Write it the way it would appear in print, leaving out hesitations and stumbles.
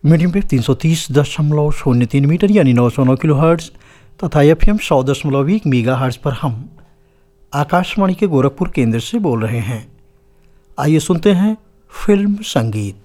Medium wave 330.03 metre यानी 909 kilohertz तथा FM 100.1 megahertz पर हम आकाशवाणी के गोरखपुर केंद्र से बोल रहे हैं। आइए सुनते हैं फिल्म संगीत।